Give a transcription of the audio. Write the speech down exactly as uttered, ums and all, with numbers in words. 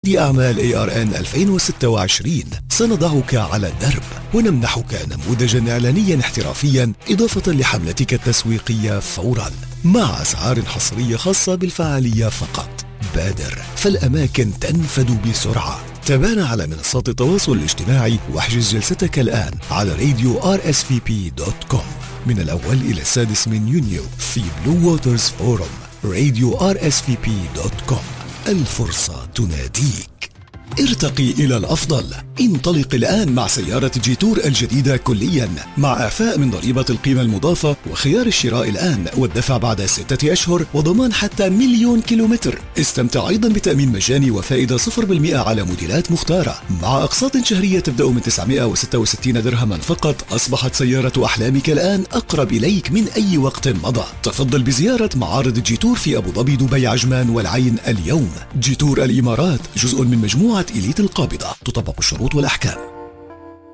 أعمال إيه آر إن ألفين وستة وعشرين سنضعك على الدرب ونمنحك نموذجا إعلانيا احترافيا إضافة لحملتك التسويقية فورا مع أسعار حصرية خاصة بالفعالية فقط. بادر فالأماكن تنفد بسرعة. تابعنا على منصات التواصل الاجتماعي واحجز جلستك الآن على راديو آر إس في بي دوت كوم من الأول إلى السادس من يونيو في بلو ووترز فورم. راديو آر إس في بي دوت كوم، الفرصة تناديك. ارتقي إلى الأفضل. انطلق الآن مع سيارة جيتور الجديدة كليا مع إعفاء من ضريبة القيمة المضافة وخيار الشراء الآن والدفع بعد ستة أشهر وضمان حتى مليون كيلومتر. استمتع أيضا بتأمين مجاني وفائدة صفر بالمئة على موديلات مختارة مع أقساط شهرية تبدأ من تسعمئة وستة وستين درهما فقط. أصبحت سيارة أحلامك الآن أقرب إليك من أي وقت مضى. تفضل بزيارة معارض جيتور في أبو ظبي، دبي، عجمان والعين اليوم. جيتور الإمارات جزء من مجموعة إليت القابضة. تطبق الشروط والأحكام.